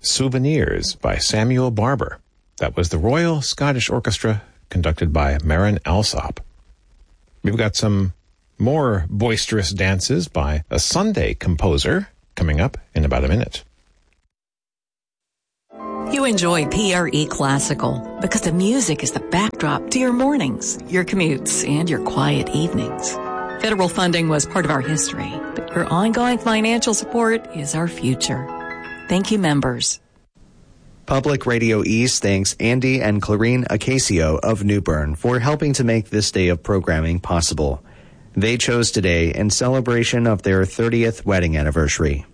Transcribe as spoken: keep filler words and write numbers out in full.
Souvenirs by Samuel Barber. That was the Royal Scottish Orchestra, conducted by Marin Alsop. We've got some more boisterous dances by a Sunday composer coming up in about a minute. You enjoy P R E Classical because the music is the backdrop to your mornings, your commutes, and your quiet evenings. Federal funding was part of our history, but your ongoing financial support is our future. Thank you, members. Public Radio East thanks Andy and Clarine Acacio of New Bern for helping to make this day of programming possible. They chose today in celebration of their thirtieth wedding anniversary.